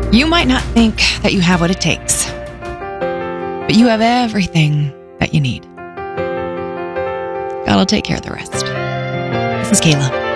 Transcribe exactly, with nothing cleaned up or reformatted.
You might not think that you have what it takes, but you have everything that you need. God will take care of the rest. This is Kayla.